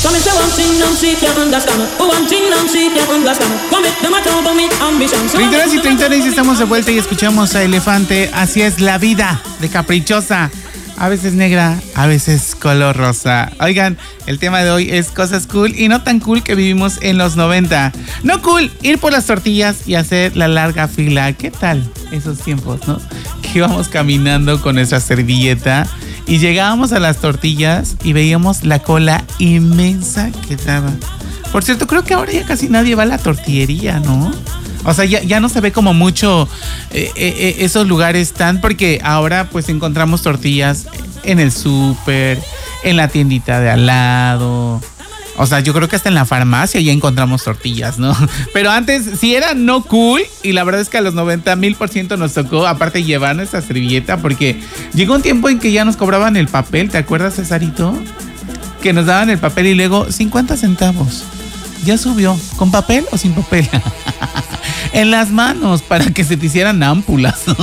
Treintones y treintones, estamos de vuelta y escuchamos a Elefante. Así es la vida de caprichosa. A veces negra, a veces color rosa. Oigan, el tema de hoy es cosas cool y no tan cool que vivimos en los 90. No cool, ir por las tortillas y hacer la larga fila. ¿Qué tal esos tiempos, no? Que íbamos caminando con nuestra servilleta y llegábamos a las tortillas y veíamos la cola inmensa que daba. Por cierto, creo que ahora ya casi nadie va a la tortillería, ¿no? O sea, ya no se ve como mucho esos lugares tan... Porque ahora pues encontramos tortillas en el súper, en la tiendita de al lado. O sea, yo creo que hasta en la farmacia ya encontramos tortillas, ¿no? Pero antes sí era no cool y la verdad es que a los 90,000% nos tocó aparte llevar nuestra servilleta porque llegó un tiempo en que ya nos cobraban el papel, ¿te acuerdas, Cesarito? Que nos daban el papel y luego 50 centavos. Ya subió, ¿con papel o sin papel? En las manos para que se te hicieran ámpulas, ¿no?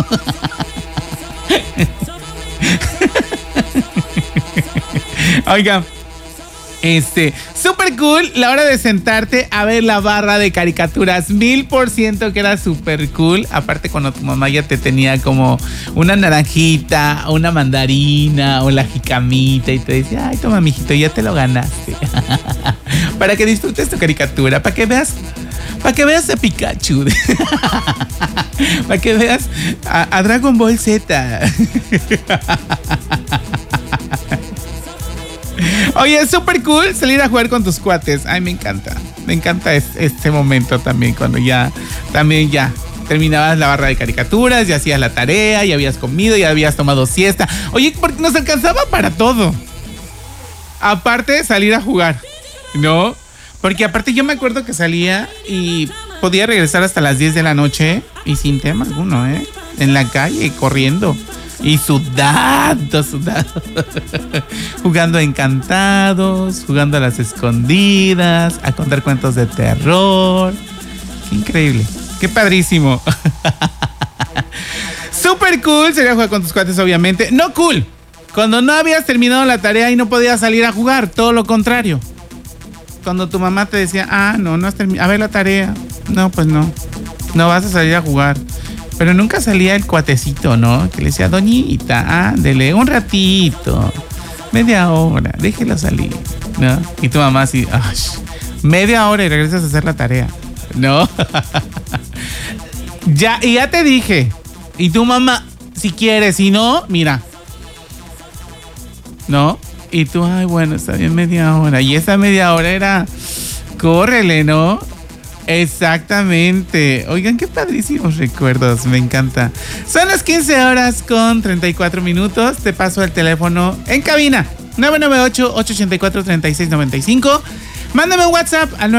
Oiga, super cool la hora de sentarte a ver la barra de caricaturas. 1000% que era super cool. Aparte cuando tu mamá ya te tenía como una naranjita, una mandarina o la jicamita y te decía, ay, toma, mijito, ya te lo ganaste. Para que disfrutes tu caricatura, para que veas a Pikachu. Para que veas a Dragon Ball Z. Oye, es súper cool salir a jugar con tus cuates. Ay, me encanta. Me encanta este momento también, cuando ya terminabas la barra de caricaturas, ya hacías la tarea, ya habías comido, ya habías tomado siesta. Oye, porque nos alcanzaba para todo. Aparte de salir a jugar, ¿no? Porque aparte yo me acuerdo que salía y podía regresar hasta las 10 de la noche y sin tema alguno, ¿eh? En la calle, corriendo. Y sudado. Jugando a encantados, jugando a las escondidas, a contar cuentos de terror. Qué increíble, qué padrísimo. Super cool sería jugar con tus cuates, obviamente. No cool, cuando no habías terminado la tarea y no podías salir a jugar, todo lo contrario. Cuando tu mamá te decía, no has terminado, a ver la tarea. No, pues no vas a salir a jugar. Pero nunca salía el cuatecito, ¿no? Que le decía, doñita, ándele, un ratito, media hora, déjelo salir, ¿no? Y tu mamá así, media hora y regresas a hacer la tarea, ¿no? ya te dije. Y tu mamá, si quieres, si no, mira, ¿no? Y tú, ay, bueno, está bien media hora. Y esa media hora era, córrele, ¿no? Exactamente. Oigan, qué padrísimos recuerdos, me encanta. Son las 15:34. Te paso el teléfono en cabina 998-884-3695. Mándame un WhatsApp al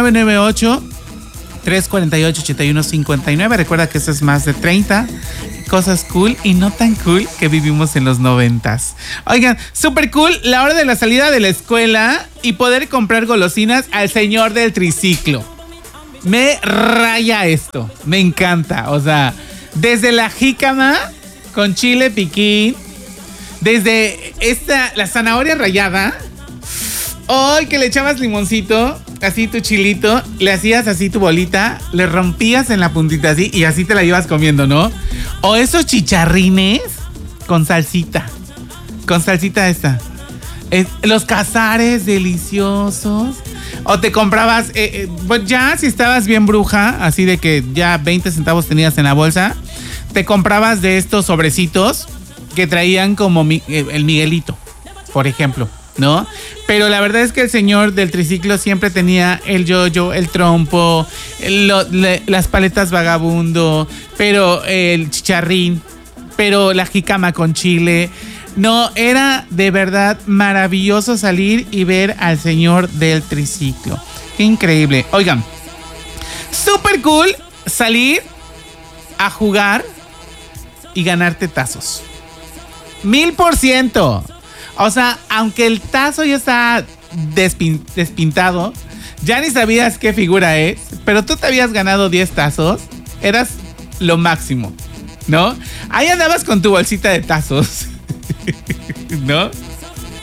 998-348-8159. Recuerda que eso es más de 30 cosas cool y no tan cool que vivimos en los 90s. Oigan, super cool la hora de la salida de la escuela y poder comprar golosinas al señor del triciclo. Me raya esto, me encanta. O sea, desde la jícama con chile piquín, desde la zanahoria rallada, que le echabas limoncito, así tu chilito, le hacías así tu bolita, le rompías en la puntita así y así te la ibas comiendo, ¿no? O esos chicharrines con salsita esta. Los cazares deliciosos. O te comprabas, pues ya si estabas bien bruja, así de que ya 20 centavos tenías en la bolsa, te comprabas de estos sobrecitos que traían como el Miguelito, por ejemplo, ¿no? Pero la verdad es que el señor del triciclo siempre tenía el yoyo, el trompo, las paletas vagabundo, pero el chicharrín, pero la jícama con chile. No, era de verdad maravilloso salir y ver al señor del triciclo. Qué increíble. Oigan, super cool salir a jugar y ganarte tazos. 1000%. O sea, aunque el tazo ya está despintado, ya ni sabías qué figura es, pero tú te habías ganado 10 tazos, eras lo máximo, ¿no? Ahí andabas con tu bolsita de tazos. ¿No?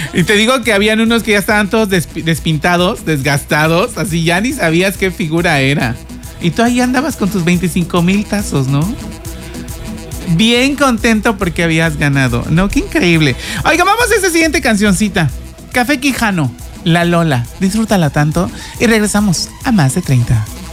Y te digo que habían unos que ya estaban todos despintados, desgastados, así ya ni sabías qué figura era. Y tú ahí andabas con tus 25,000 tazos, ¿no? Bien contento porque habías ganado. No, qué increíble. Oiga, vamos a esta siguiente cancioncita. Café Quijano, La Lola. Disfrútala tanto y regresamos a Más de 30.